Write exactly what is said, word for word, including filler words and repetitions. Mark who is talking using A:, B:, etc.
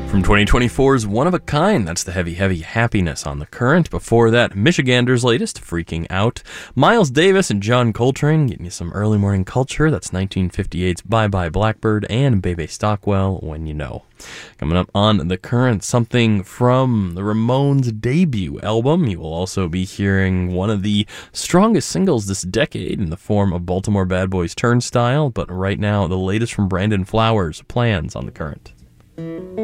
A: From twenty twenty-four's One of a Kind, that's the Heavy Heavy Happiness on the Current. Before that, Michigander's latest, Freaking Out. Miles Davis and John Coltrane getting you some early morning culture. That's nineteen fifty-eight's Bye Bye Blackbird and Bebe Stockwell, When You Know. Coming up on the Current, something from the Ramones' debut album. You will also be hearing one of the strongest singles this decade in the form of Baltimore Bad Boys' Turnstile. But right now, the latest from Brandon Flowers, Plans on the Current.